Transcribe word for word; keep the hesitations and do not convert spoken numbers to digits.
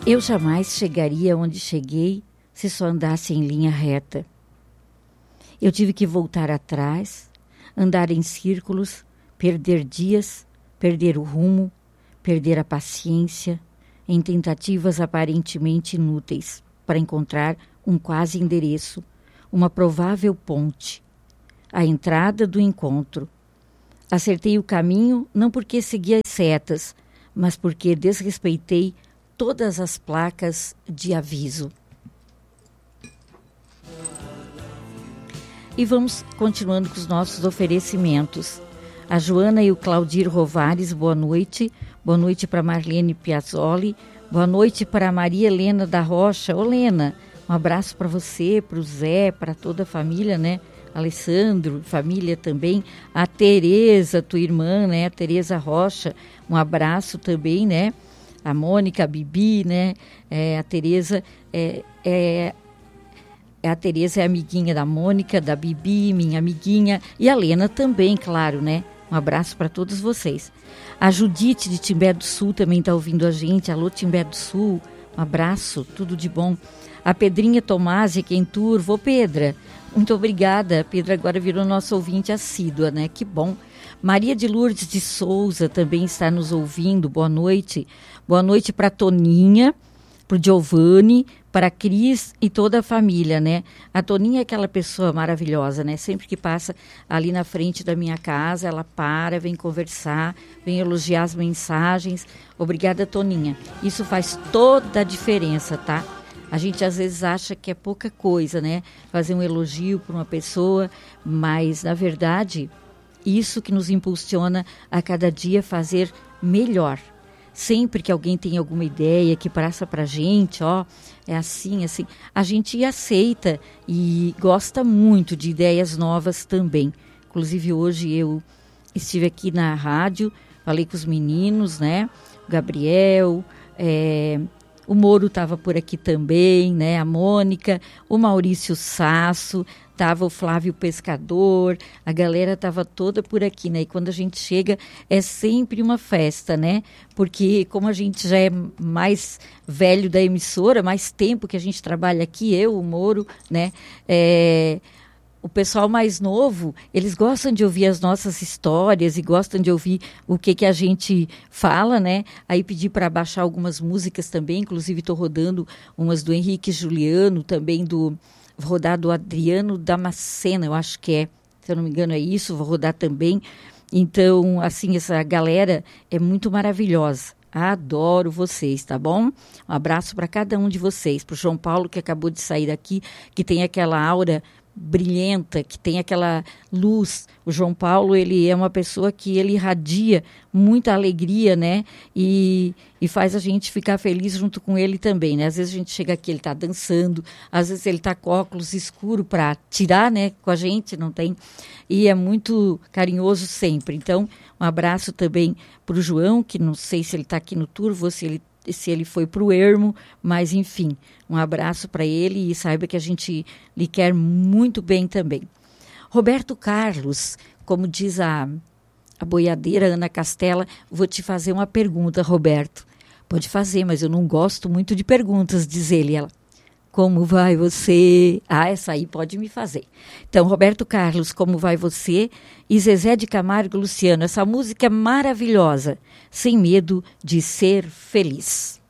Eu jamais chegaria onde cheguei se só andasse em linha reta. Eu tive que voltar atrás, andar em círculos, perder dias, perder o rumo, perder a paciência, em tentativas aparentemente inúteis, para encontrar um quase endereço, uma provável ponte, a entrada do encontro. Acertei o caminho não porque segui as setas, mas porque desrespeitei todas as placas de aviso. E vamos continuando com os nossos oferecimentos. A Joana e o Claudir Rovares, boa noite. Boa noite para Marlene Piazzoli. Boa noite para a Maria Helena da Rocha. Ô, Lena, um abraço para você, para o Zé, para toda a família, né? Alessandro, família também. A Tereza, tua irmã, né? A Tereza Rocha, um abraço também, né? A Mônica, a Bibi, né? É, a Tereza é... é A Tereza é amiguinha da Mônica, da Bibi, minha amiguinha. E a Lena também, claro, né? Um abraço para todos vocês. A Judite de Timbé do Sul também está ouvindo a gente. Alô, Timbé do Sul. Um abraço, tudo de bom. A Pedrinha Tomasi, aqui em Turvo. Ô, Pedra, muito obrigada. A Pedra agora virou nossa ouvinte assídua, né? Que bom. Maria de Lourdes de Souza também está nos ouvindo. Boa noite. Boa noite para Toninha, para o Giovanni, para a Cris e toda a família, né? A Toninha é aquela pessoa maravilhosa, né? Sempre que passa ali na frente da minha casa, ela para, vem conversar, vem elogiar as mensagens. Obrigada, Toninha. Isso faz toda a diferença, tá? A gente às vezes acha que é pouca coisa, né? Fazer um elogio para uma pessoa, mas, na verdade, isso que nos impulsiona a cada dia fazer melhor. Sempre que alguém tem alguma ideia que passa pra gente, ó, é assim, assim, a gente aceita e gosta muito de ideias novas também. Inclusive hoje eu estive aqui na rádio, falei com os meninos, né, o Gabriel, é, o Moro estava por aqui também, né, a Mônica, o Maurício Sasso, estava o Flávio Pescador, a galera estava toda por aqui, né? E quando a gente chega é sempre uma festa, né? Porque como a gente já é mais velho da emissora, mais tempo que a gente trabalha aqui, eu, o Moro, né? É, o pessoal mais novo, eles gostam de ouvir as nossas histórias e gostam de ouvir o que, que a gente fala, né? Aí pedi para baixar algumas músicas também, inclusive estou rodando umas do Henrique Juliano, também do... Vou rodar do Adriano Damascena, eu acho que é, se eu não me engano é isso, vou rodar também. Então, assim, essa galera é muito maravilhosa. Adoro vocês, tá bom? Um abraço para cada um de vocês. Para o João Paulo, que acabou de sair daqui, que tem aquela aura brilhenta, que tem aquela luz. O João Paulo, ele é uma pessoa que ele irradia muita alegria, né? E, e faz a gente ficar feliz junto com ele também, né? Às vezes a gente chega aqui, ele está dançando, às vezes ele está com óculos escuro para tirar, né? Com a gente, não tem? E é muito carinhoso sempre. Então, um abraço também para o João, que não sei se ele está aqui no Turvo, se ele se ele foi para o Ermo, mas enfim, um abraço para ele e saiba que a gente lhe quer muito bem também. Roberto Carlos, como diz a, a boiadeira Ana Castela, vou te fazer uma pergunta, Roberto. Pode fazer, mas eu não gosto muito de perguntas, diz ele. Ela, como vai você? Ah, essa aí pode me fazer. Então, Roberto Carlos, como vai você? E Zezé de Camargo e Luciano, essa música é maravilhosa. Sem medo de ser feliz.